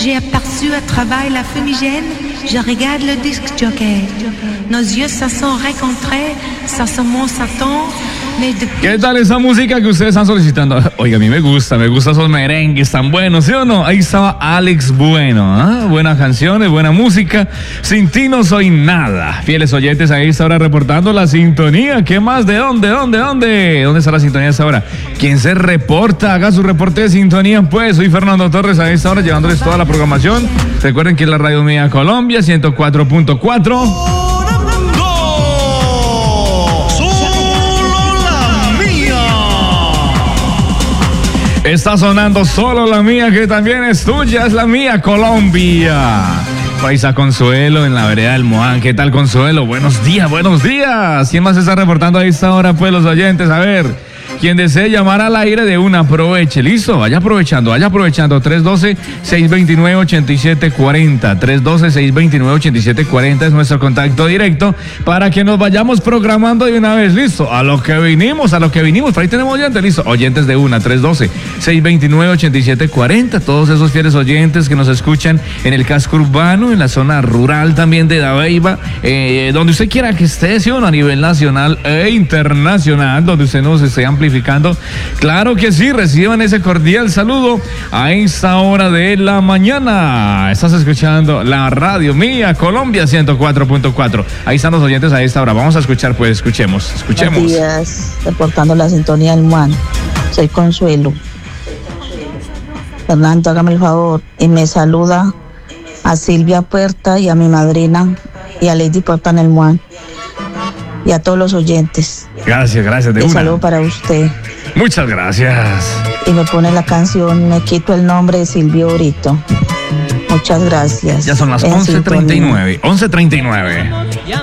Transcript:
j'ai aperçu à travers la fumigène, je regarde le disque jockey. Nos yeux se sont rencontrés, ça se Satan. ¿Qué tal esa música que ustedes están solicitando? Oiga, a mí me gusta esos merengues tan buenos, ¿sí o no? Ahí estaba Alex Bueno, ¿eh? Buenas canciones, buena música. Sin ti no soy nada. Fieles oyentes, ahí está ahora reportando la sintonía. ¿Qué más? ¿De dónde? ¿Dónde está la sintonía a esta hora? ¿Quién se reporta? Haga su reporte de sintonía, pues. Soy Fernando Torres, a esta hora llevándoles toda la programación. Recuerden que es la Radio Mía Colombia, 104.4. Está sonando solo la mía, que también es tuya, es la mía, Colombia. Paisa Consuelo en la vereda del Moán. ¿Qué tal, Consuelo? Buenos días. ¿Quién más está reportando a esta hora, pues, los oyentes? A ver, quien desee llamar al aire de una, aproveche. ¿Listo? Vaya aprovechando. 312-629-8740. 312-629-8740 es nuestro contacto directo para que nos vayamos programando de una vez. ¿Listo? A lo que vinimos. Por ahí tenemos oyentes. ¿Listo? Oyentes de una. 312-629-8740. Todos esos fieles oyentes que nos escuchan en el casco urbano, en la zona rural también de Dabeiba, donde usted quiera que esté, ¿sí o no? A nivel nacional e internacional, donde usted nos esté amplificando. Claro que sí, reciban ese cordial saludo a esta hora de la mañana. Estás escuchando la Radio Mía Colombia 104.4. Ahí están los oyentes a esta hora. Vamos a escuchar, pues, escuchemos. Buenos días, reportando la sintonía del MUAN. Soy Consuelo. Fernando, hágame el favor y me saluda a Silvia Puerta y a mi madrina y a Lady Puerta en el MUAN. Y a todos los oyentes. Gracias. Un saludo para usted. Muchas gracias. Y me pone la canción, me quito el nombre de Silvio Brito. Muchas gracias. Ya son las 11:39.